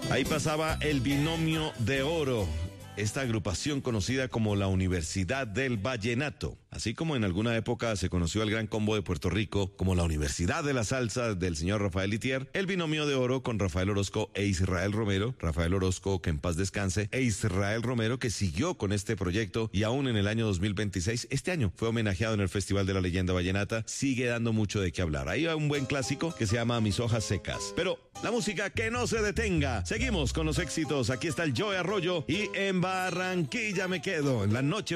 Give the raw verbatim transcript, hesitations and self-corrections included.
Ahí pasaba el Binomio de Oro, esta agrupación conocida como la Universidad del Vallenato. Así como en alguna época se conoció al Gran Combo de Puerto Rico como la Universidad de la Salsa del señor Rafael Litier, el Binomio de Oro con Rafael Orozco e Israel Romero, Rafael Orozco que en paz descanse, e Israel Romero que siguió con este proyecto y aún en el año dos mil veintiséis, este año, fue homenajeado en el Festival de la Leyenda Vallenata, sigue dando mucho de qué hablar. Ahí va un buen clásico que se llama Mis Hojas Secas. Pero la música que no se detenga. Seguimos con los éxitos. Aquí está el Joe Arroyo y en Barranquilla me quedo. En la noche